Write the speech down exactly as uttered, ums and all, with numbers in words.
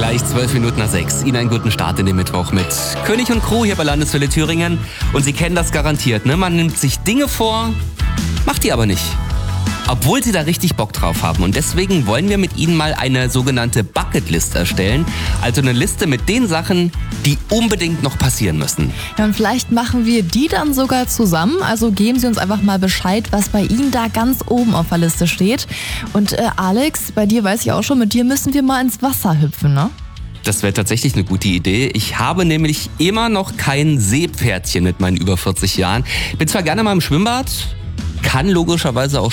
Gleich zwölf Minuten nach sechs. Ihnen einen guten Start in den Mittwoch mit König und Crew hier bei Landeswelle Thüringen. Und Sie kennen das garantiert, ne? Man nimmt sich Dinge vor, macht die aber nicht. Obwohl Sie da richtig Bock drauf haben. Und deswegen wollen wir mit Ihnen mal eine sogenannte Bucketlist erstellen. Also eine Liste mit den Sachen, die unbedingt noch passieren müssen. Ja, und vielleicht machen wir die dann sogar zusammen. Also geben Sie uns einfach mal Bescheid, was bei Ihnen da ganz oben auf der Liste steht. Und äh, Alex, bei dir weiß ich auch schon, mit dir müssen wir mal ins Wasser hüpfen, ne? Das wäre tatsächlich eine gute Idee. Ich habe nämlich immer noch kein Seepferdchen mit meinen über vierzig Jahren. Bin zwar gerne mal im Schwimmbad, kann logischerweise auch